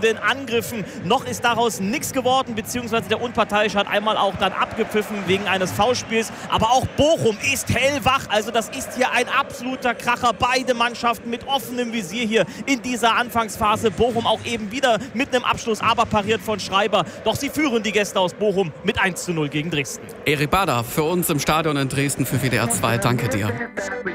aufbäumenden Angriffen. Noch ist daraus nichts geworden, beziehungsweise der Unparteiische hat einmal auch dann abgepfiffen wegen eines Foulspiels. Aber auch Bochum ist hellwach. Also das ist hier ein absoluter Kracher. Beide Mannschaften mit offenem Visier hier in dieser Anfangsphase. Bochum auch eben wieder mit einem Abschluss, aber pariert von Schreiber. Doch sie führen die Gäste aus Bochum mit 1:0 gegen Dresden. Erik Bader für uns im Stadion in Dresden für WDR 2. Danke dir.